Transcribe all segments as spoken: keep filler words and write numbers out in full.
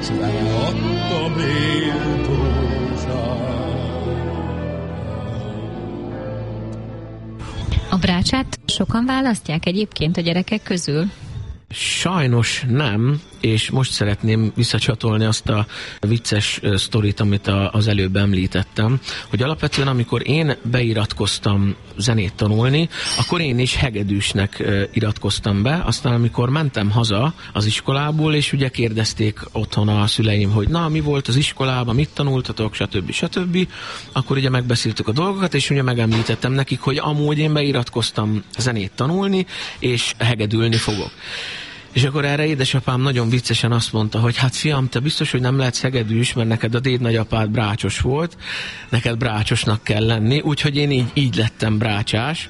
adta méltóság. A brácsát sokan választják egyébként a gyerekek közül? Sajnos nem, és most szeretném visszacsatolni azt a vicces sztorit, amit az előbb említettem, hogy alapvetően amikor én beiratkoztam zenét tanulni, akkor én is hegedűsnek iratkoztam be, aztán amikor mentem haza az iskolából, és ugye kérdezték otthon a szüleim, hogy na, mi volt az iskolában, mit tanultatok, stb. stb. Akkor ugye megbeszéltük a dolgokat, és ugye megemlítettem nekik, hogy amúgy én beiratkoztam zenét tanulni, és hegedülni fogok. És akkor erre édesapám nagyon viccesen azt mondta, hogy hát fiam, te biztos, hogy nem lehetsz hegedűs, mert neked a dédnagyapád brácsos volt, neked brácsosnak kell lenni, úgyhogy én így, így lettem brácsás.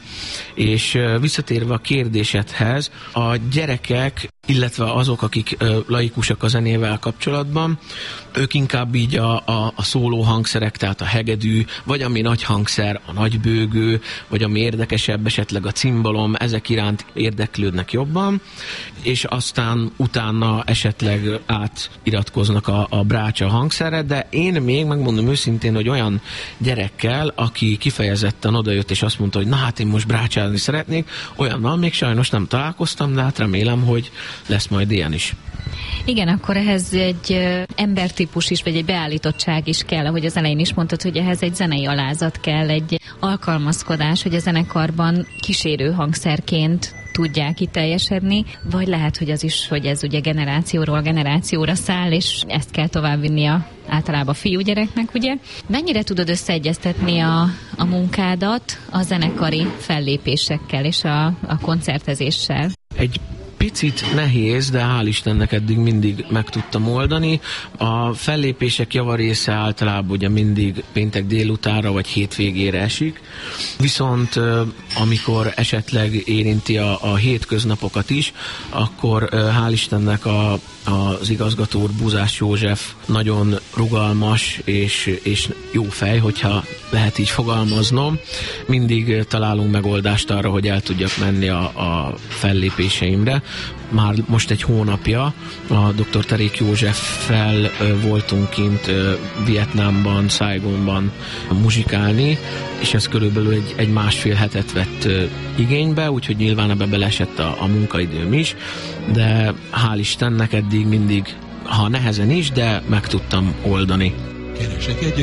És visszatérve a kérdésedhez, a gyerekek, illetve azok, akik ö, laikusak a zenével kapcsolatban, ők inkább így a, a, a szóló hangszerek, tehát a hegedű, vagy ami nagy hangszer, a nagybőgő, vagy ami érdekesebb, esetleg a cimbalom, ezek iránt érdeklődnek jobban, és aztán utána esetleg átiratkoznak a, a brácsa hangszerre, de én még megmondom őszintén, hogy olyan gyerekkel, aki kifejezetten odajött, és azt mondta, hogy na hát én most brácsázni szeretnék, olyannal még sajnos nem találkoztam, de hát remélem, hogy lesz majd ilyen is. Igen, akkor ehhez egy embertípus is, vagy egy beállítottság is kell, ahogy az elején is mondtad, hogy ehhez egy zenei alázat kell, egy alkalmazkodás, hogy a zenekarban kísérő hangszerként tudják itt teljesedni, vagy lehet, hogy az is, hogy ez ugye generációról generációra száll, és ezt kell továbbvinni a általában fiúgyereknek, ugye? Mennyire tudod összeegyeztetni a, a munkádat a zenekari fellépésekkel és a, a koncertezéssel? Egy picit nehéz, de hál' Istennek eddig mindig meg tudtam oldani. A fellépések javarésze általában ugye mindig péntek délutánra vagy hétvégére esik, viszont amikor esetleg érinti a, a hétköznapokat is, akkor hál' Istennek a, az igazgató úr, Buzás József nagyon rugalmas és, és jó fej, hogyha lehet így fogalmaznom. Mindig találunk megoldást arra, hogy el tudjak menni a, a fellépéseimre. Már most egy hónapja a doktor Terék Józseffel voltunk kint Vietnámban, Saigonban muzsikálni, és ez körülbelül egy, egy másfél hetet vett igénybe, úgyhogy nyilván ebbe beleesett a, a munkaidőm is, de hál' Istennek eddig mindig, ha nehezen is, de meg tudtam oldani. Keresek egy